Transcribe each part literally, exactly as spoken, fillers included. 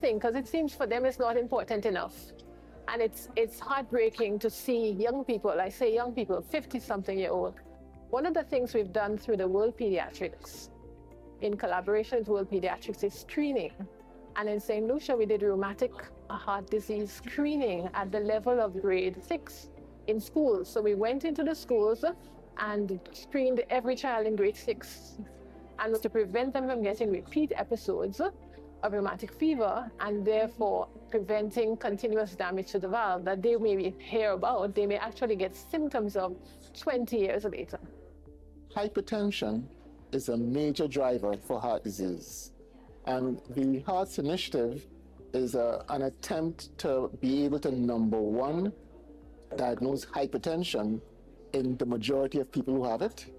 thing because it seems for them it's not important enough. And it's it's heartbreaking to see young people, I say young people, fifty something year old. One of the things we've done through the World Pediatrics, in collaboration with World Pediatrics, is screening. And in Saint Lucia, we did rheumatic heart disease screening at the level of grade six in schools. So we went into the schools and screened every child in grade six, and to prevent them from getting repeat episodes of rheumatic fever, and therefore preventing continuous damage to the valve that they may hear about, they may actually get symptoms of twenty years later. Hypertension is a major driver for heart disease. And the Hearts Initiative is a, an attempt to be able to, number one, diagnose hypertension in the majority of people who have it.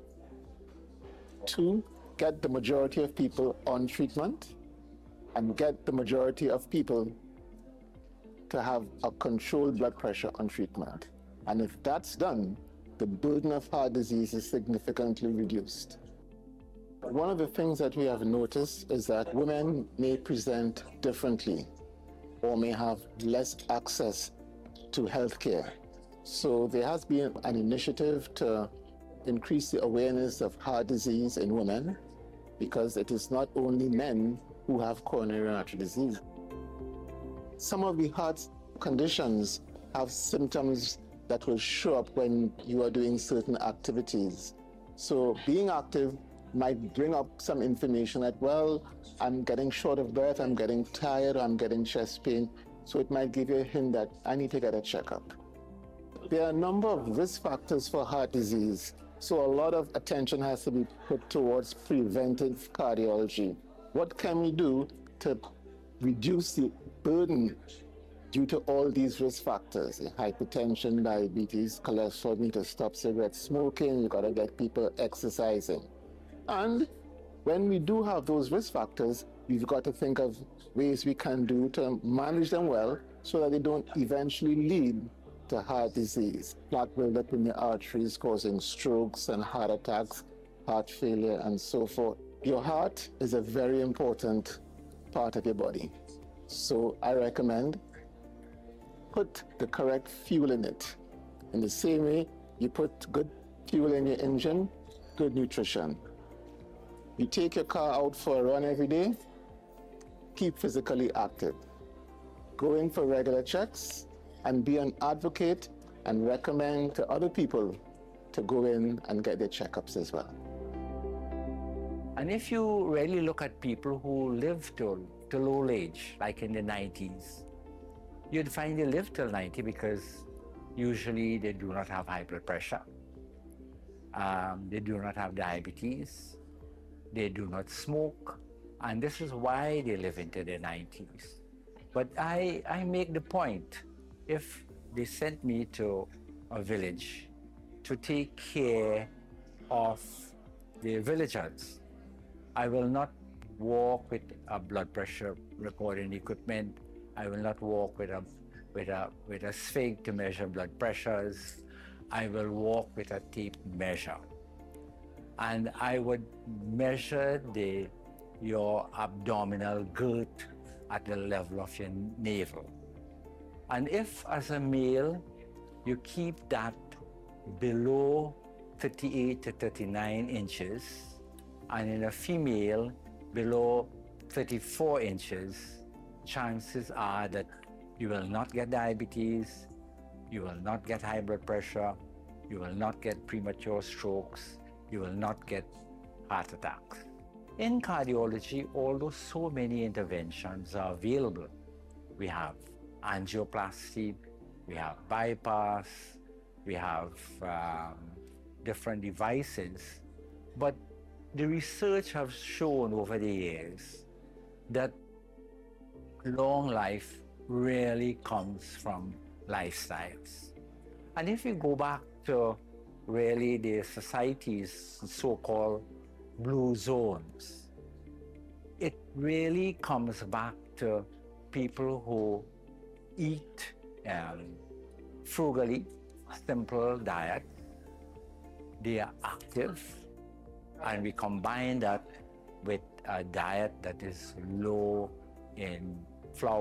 Two, get the majority of people on treatment, and get the majority of people to have a controlled blood pressure on treatment. And if that's done, the burden of heart disease is significantly reduced. One of the things that we have noticed is that women may present differently or may have less access to health care. So there has been an initiative to increase the awareness of heart disease in women, because it is not only men who have coronary artery disease. Some of the heart conditions have symptoms that will show up when you are doing certain activities. So being active might bring up some information that, well, I'm getting short of breath, I'm getting tired, I'm getting chest pain. So it might give you a hint that I need to get a checkup. There are a number of risk factors for heart disease. So a lot of attention has to be put towards preventive cardiology. What can we do to reduce the burden due to all these risk factors? Hypertension, diabetes, cholesterol, need to stop cigarette smoking, you gotta get people exercising. And when we do have those risk factors, we've got to think of ways we can do to manage them well so that they don't eventually lead to heart disease. Plaque buildup in the arteries causing strokes and heart attacks, heart failure, and so forth. Your heart is a very important part of your body. So I recommend put the correct fuel in it. In the same way you put good fuel in your engine, good nutrition. You take your car out for a run every day, keep physically active. Go in for regular checks and be an advocate and recommend to other people to go in and get their checkups as well. And if you really look at people who live till, till old age, like in the nineties, you'd find they live till ninety because usually they do not have high blood pressure, um, they do not have diabetes, they do not smoke, and this is why they live into their nineties. But I, I make the point, if they sent me to a village to take care of the villagers, I will not walk with a blood pressure recording equipment. I will not walk with a with a with a sphinx to measure blood pressures. I will walk with a tape measure, and I would measure the your abdominal girth at the level of your navel. And if, as a male, you keep that below thirty-eight to thirty-nine inches, and in a female, below thirty-four inches, chances are that you will not get diabetes, you will not get high blood pressure, you will not get premature strokes, you will not get heart attacks. In cardiology, although so many interventions are available, we have angioplasty, we have bypass, we have um, different devices, but the research has shown over the years that long life really comes from lifestyles. And if you go back to really the society's so-called blue zones, it really comes back to people who eat um, frugally, simple diet, they are active, and we combine that with a diet that is low in flower